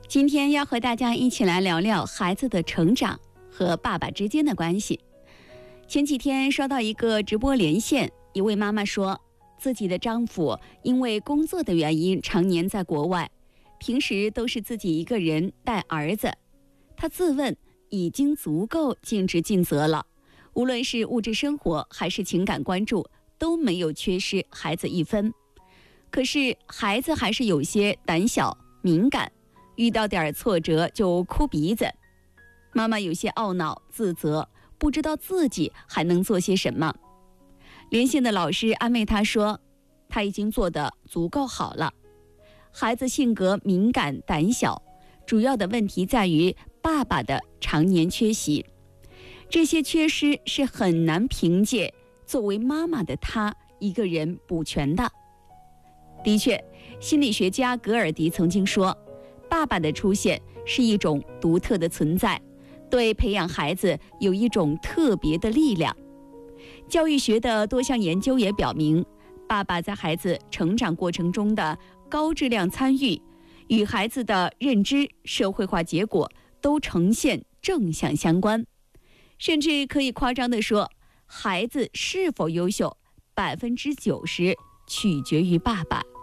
今天要和大家一起来聊聊孩子的成长和爸爸之间的关系。前几天收到一个直播连线，一位妈妈说，自己的丈夫因为工作的原因常年在国外，平时都是自己一个人带儿子。她自问已经足够尽职尽责了，无论是物质生活还是情感关注，都没有缺失孩子一分。可是孩子还是有些胆小敏感，遇到点挫折就哭鼻子。妈妈有些懊恼自责，不知道自己还能做些什么。连线的老师安慰她说，她已经做得足够好了。孩子性格敏感胆小，主要的问题在于爸爸的常年缺席，这些缺失是很难凭借作为妈妈的她一个人补全的。的确，心理学家格尔迪曾经说，爸爸的出现是一种独特的存在，对培养孩子有一种特别的力量。教育学的多项研究也表明，爸爸在孩子成长过程中的高质量参与，与孩子的认知、社会化结果都呈现正向相关。甚至可以夸张地说，孩子是否优秀，90%取决于爸爸。